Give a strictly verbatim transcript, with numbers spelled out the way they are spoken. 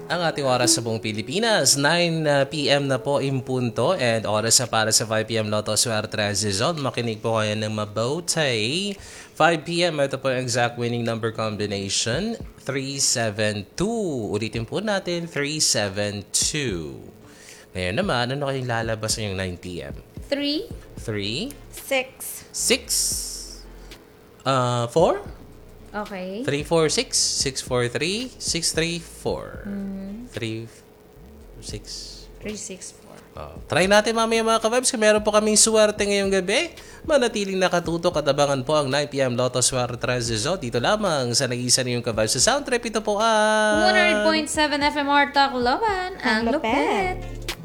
Ang ating oras sa buong Pilipinas, nine p m na po impunto and oras na para sa five p m Lotto Swerte Zone. Makinig po kayo ng mabuti. five p m, ito po yung exact winning number combination, three seven two. Ulitin po natin, three seven two. Ngayon naman, ano kayong lalabas ngayong nine p m? Three. three. Six. six. Uh, four. Okay. three four six, six four three, six three four. three six. Three, six, four. Oh, try natin mamaya mga ka-vibes kung meron po kaming swerte ngayong gabi. Manatiling nakatutok at abangan po ang nine p m Lotto Swerte Zone. Dito lamang sa nag-iisa niyong ka-vibes sa sound trip. Ito po ang one hundred point seven F M R Tacloban. Ang lupet.